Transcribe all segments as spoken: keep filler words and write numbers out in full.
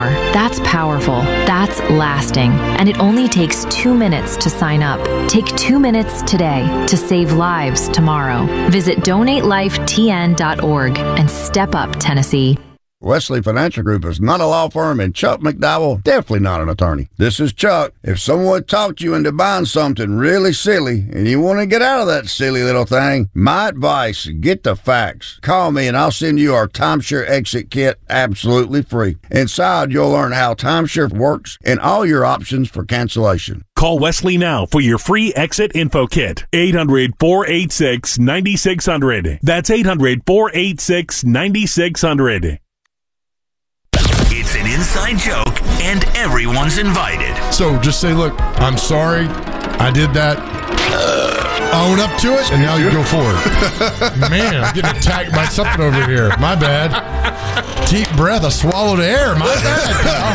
That's powerful. That's lasting. And it only takes two minutes to sign up. Take two minutes today to save lives tomorrow. Visit donate life t n dot org and step up, Tennessee. Wesley Financial Group is not a law firm, and Chuck McDowell, definitely not an attorney. This is Chuck. If someone talked you into buying something really silly and you want to get out of that silly little thing, my advice, get the facts. Call me and I'll send you our timeshare exit kit absolutely free. Inside, you'll learn how timeshare works and all your options for cancellation. Call Wesley now for your free exit info kit. eight hundred, four eight six, nine six zero zero. That's eight hundred, four eight six, nine six zero zero. It's an inside joke, and everyone's invited. So just say, look, I'm sorry, I did that. Own up to it, and now you go forward. Man, I'm getting attacked by something over here. My bad. Deep breath, I swallowed air. My bad,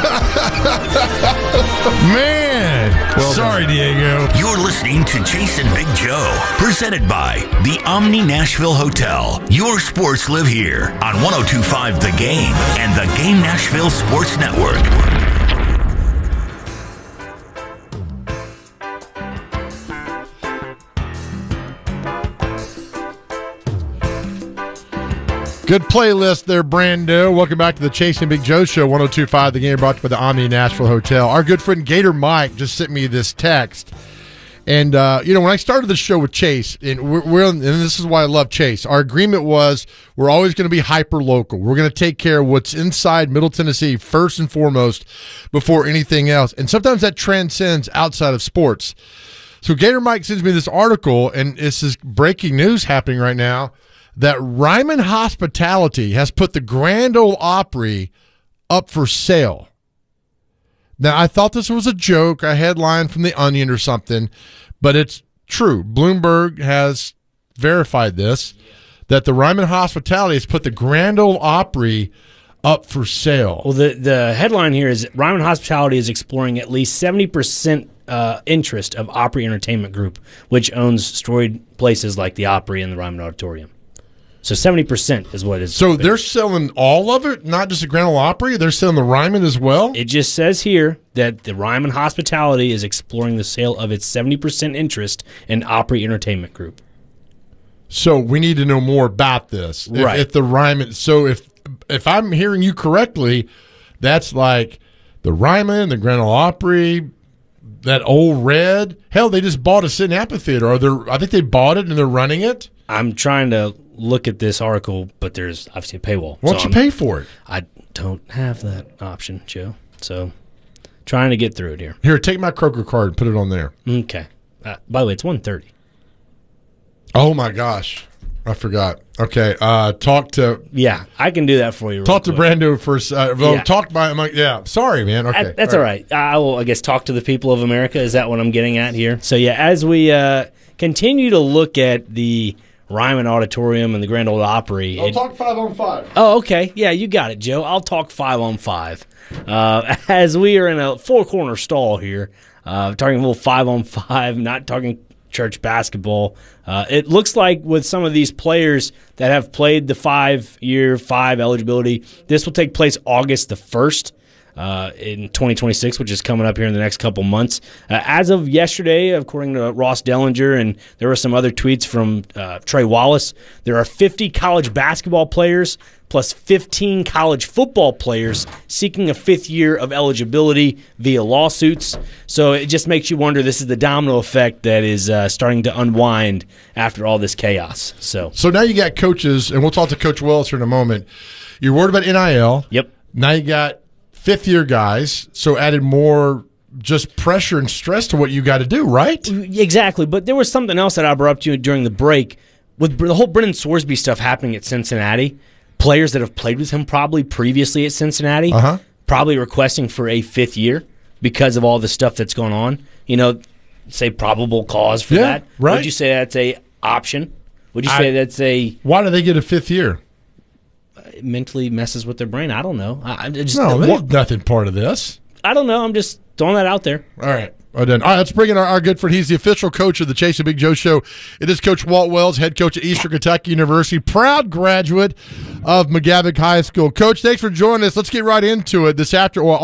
pal. Man. Well, sorry, Diego. You're listening to Chasing Big Joe, presented by the Omni Nashville Hotel. Your sports live here on one oh two point five The Game and the Game Nashville Sports Network. Good playlist there, Brando. Welcome back to the Chasing Big Joe Show, one oh two point five The Game, brought to you by the Omni Nashville Hotel. Our good friend Gator Mike just sent me this text. And, uh, you know, when I started the show with Chase, and, we're, we're and this is why I love Chase, our agreement was we're always going to be hyper-local. We're going to take care of what's inside Middle Tennessee first and foremost before anything else. And sometimes that transcends outside of sports. So Gator Mike sends me this article, and this is breaking news happening right now, that Ryman Hospitality has put the Grand Ole Opry up for sale. Now, I thought this was a joke, a headline from The Onion or something, but it's true. Bloomberg has verified this, that the Ryman Hospitality has put the Grand Ole Opry up for sale. Well, the, the headline here is Ryman Hospitality is exploring at least seventy percent uh, interest of Opry Entertainment Group, which owns storied places like the Opry and the Ryman Auditorium. So seventy percent is what is. So they're selling all of it, not just the Grand Ole Opry? They're selling the Ryman as well? It just says here that the Ryman Hospitality is exploring the sale of its seventy percent interest in Opry Entertainment Group. So we need to know more about this. If, right. If the Ryman, so if if I'm hearing you correctly, that's like the Ryman, the Grand Ole Opry, that old Red. Hell, they just bought a Sin Amphitheater. Are there? I think they bought it and they're running it. I'm trying to look at this article, but there's obviously a paywall. Why don't so you I'm, pay for it? I don't have that option, Joe. So trying to get through it here. Here, take my Kroger card and put it on there. Okay. Uh, by the way, it's one thirty. Oh, my gosh. I forgot. Okay. Uh, talk to... Yeah, I can do that for you. Talk to quick. Brando first. Uh, well, Yeah. talk by... I'm like, yeah. Sorry, man. Okay. I, that's all right. I will, I guess, talk to the people of America. Is that what I'm getting at here? So, yeah, as we uh, continue to look at the Ryman Auditorium and the Grand Ole Opry. I'll it, talk five on five. Oh, okay. Yeah, you got it, Joe. I'll talk five on five. Uh, as we are in a four-corner stall here, uh, talking a little five on five, not talking church basketball. Uh, it looks like with some of these players that have played the five-year, five eligibility, this will take place August the first. Uh, in twenty twenty-six, which is coming up here in the next couple months. Uh, as of yesterday, according to Ross Dellinger, and there were some other tweets from uh, Trey Wallace, there are fifty college basketball players plus fifteen college football players seeking a fifth year of eligibility via lawsuits. So it just makes you wonder, this is the domino effect that is uh, starting to unwind after all this chaos. So, so now you got coaches, and we'll talk to Coach Wells here in a moment. You're worried about N I L. Yep. Now you got fifth-year guys, so added more just pressure and stress to what you got to do, right? Exactly, but there was something else that I brought up to you during the break. With the whole Brennan Sorsby stuff happening at Cincinnati, players that have played with him probably previously at Cincinnati, uh-huh. probably requesting for a fifth year because of all the stuff that's going on. You know, say probable cause for yeah, that. Right. Would you say that's a option? Would you say I, that's a... Why do they get a fifth year? It mentally messes with their brain. I don't know. I, I just, no, there's nothing part of this. I don't know. I'm just throwing that out there. All right. Well done. All right, let's bring in our, our good friend. He's the official coach of the Chase and Big Joe Show. It is Coach Walt Wells, head coach at Eastern Kentucky University, proud graduate of McGavock High School. Coach, thanks for joining us. Let's get right into it this after. Well,